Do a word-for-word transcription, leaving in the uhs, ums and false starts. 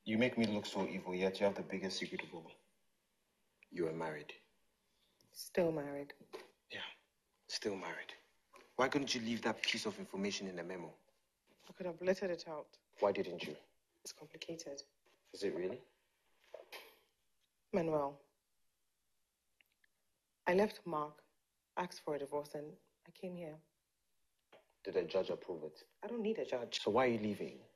You make me look so evil, yet you have the biggest secret of all. You are married. Still married. Yeah, still married. Why couldn't you leave that piece of information in the memo? I could have blurted it out. Why didn't you? It's complicated. Is it really? Manuel, I left Mark, asked for a divorce, and I came here. Did a judge approve it? I don't need a judge. So why are you leaving?